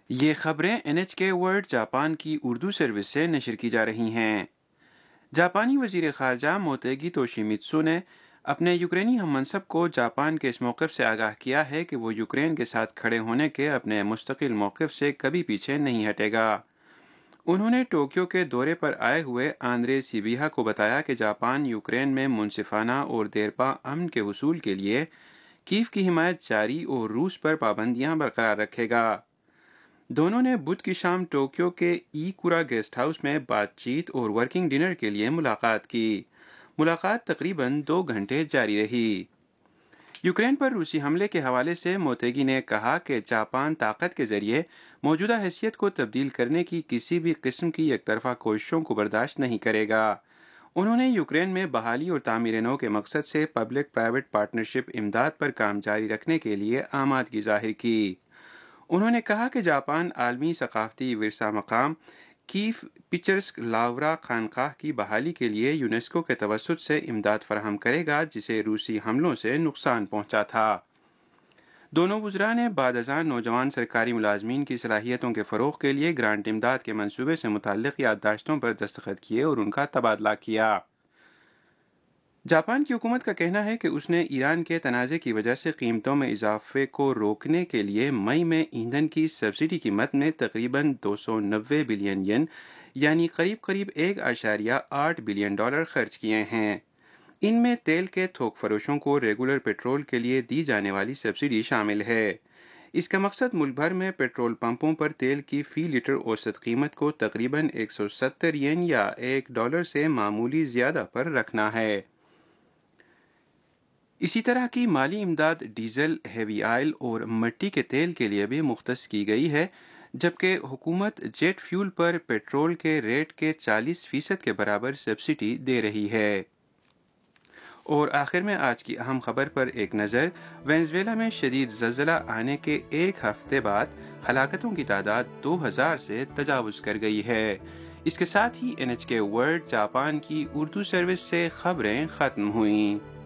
یہ خبریں NHK world Japan کی اردو سروس سے نشر کی جا رہی ہیں۔ جاپانی وزیر خارجہ موتیگی توشیمیتسو نے اپنے یوکرینی ہم منصب کو جاپان کے اس موقف سے آگاہ کیا ہے کہ وہ یوکرین کے ساتھ کھڑے ہونے کے اپنے مستقل موقف سے کبھی پیچھے نہیں ہٹے گا۔ انہوں نے ٹوکیو کے دورے پر آئے ہوئے آندرے سیبیہا کو بتایا کہ جاپان یوکرین میں منصفانہ اور دیرپا امن کے حصول کے لیے کیف کی حمایت جاری اور روس پر پابندیاں برقرار رکھے گا۔ دونوں نے بدھ کی شام ٹوکیو کے ایکورا گیسٹ ہاؤس میں بات چیت اور ورکنگ ڈنر کے لیے ملاقات کی۔ ملاقات تقریباً 2 گھنٹے جاری رہی۔ یوکرین پر روسی حملے کے حوالے سے موتیگی نے کہا کہ جاپان طاقت کے ذریعے موجودہ حیثیت کو تبدیل کرنے کی کسی بھی قسم کی یک طرفہ کوششوں کو برداشت نہیں کرے گا۔ انہوں نے یوکرین میں بحالی اور تعمیر نو کے مقصد سے پبلک پرائیویٹ پارٹنرشپ امداد پر کام جاری رکھنے کے لیے آمادگی ظاہر کی۔ انہوں نے کہا کہ جاپان عالمی ثقافتی ورثہ مقام کیف پچرسک لاورا خانقاہ کی بحالی کے لیے یونیسکو کے توسط سے امداد فراہم کرے گا جسے روسی حملوں سے نقصان پہنچا تھا۔ دونوں وزراء نے بعد ازاں نوجوان سرکاری ملازمین کی صلاحیتوں کے فروغ کے لیے گرانٹ امداد کے منصوبے سے متعلق یادداشتوں پر دستخط کیے اور ان کا تبادلہ کیا۔ جاپان کی حکومت کا کہنا ہے کہ اس نے ایران کے تنازع کی وجہ سے قیمتوں میں اضافے کو روکنے کے لیے مئی میں ایندھن کی سبسڈی قیمت میں تقریباً 290 بلین ین یعنی قریب 1.8 بلین ڈالر خرچ کیے ہیں۔ ان میں تیل کے تھوک فروشوں کو ریگولر پیٹرول کے لیے دی جانے والی سبسڈی شامل ہے۔ اس کا مقصد ملک بھر میں پیٹرول پمپوں پر تیل کی فی لیٹر اوسط قیمت کو تقریباً 170 ین یا $1 سے معمولی زیادہ پر رکھنا ہے۔ اسی طرح کی مالی امداد ڈیزل، ہیوی آئل اور مٹی کے تیل کے لیے بھی مختص کی گئی ہے، جبکہ حکومت جیٹ فیول پر پیٹرول کے ریٹ کے 40% کے برابر سبسڈی دے رہی ہے۔ اور آخر میں آج کی اہم خبر پر ایک نظر۔ وینزویلا میں شدید زلزلہ آنے کے ایک ہفتے بعد ہلاکتوں کی تعداد 2000 سے تجاوز کر گئی ہے۔ اس کے ساتھ ہی NHK ورلڈ جاپان کی اردو سروس سے خبریں ختم ہوئیں۔